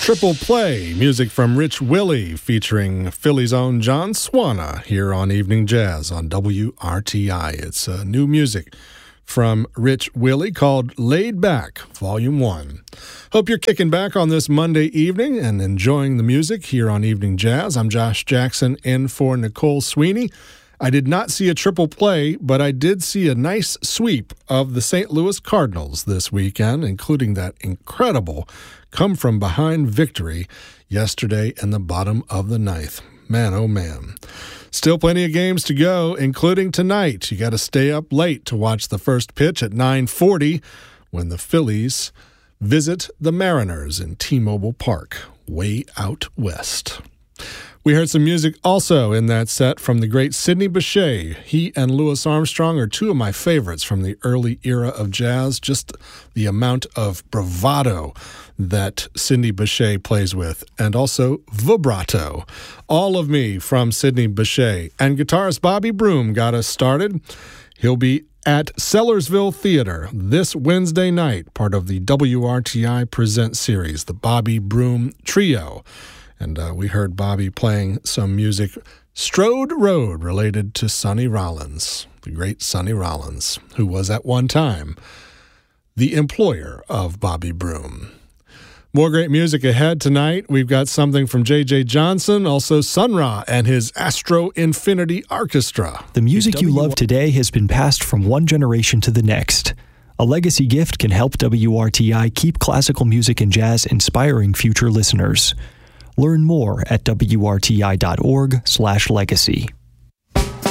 Triple Play, music from Rich Willie featuring Philly's own John Swana here on Evening Jazz on WRTI. It's new music from Rich Willie called Laid Back, Volume 1. Hope you're kicking back on this Monday evening and enjoying the music here on Evening Jazz. I'm Josh Jackson in for Nicole Sweeney. I did not see a triple play, but I did see a nice sweep of the St. Louis Cardinals this weekend, including that incredible come-from-behind victory yesterday in the bottom of the ninth. Man, oh man. Still plenty of games to go, including tonight. You got to stay up late to watch the first pitch at 9:40 when the Phillies visit the Mariners in T-Mobile Park, way out west. We heard some music also in that set from the great Sidney Bechet. He and Louis Armstrong are two of my favorites from the early era of jazz. Just the amount of bravado that Sidney Bechet plays with, and also vibrato. All of Me from Sidney Bechet. And guitarist Bobby Broom got us started. He'll be at Sellersville Theater this Wednesday night, part of the WRTI Present series, the Bobby Broom Trio. And we heard Bobby playing some music, Strode Road, related to Sonny Rollins, the great Sonny Rollins, who was at one time the employer of Bobby Broom. More great music ahead tonight. We've got something from J.J. Johnson, also Sun Ra and his Astro Infinity Orchestra. The music you love today has been passed from one generation to the next. A legacy gift can help WRTI keep classical music and jazz inspiring future listeners. Learn more at wrti.org/legacy.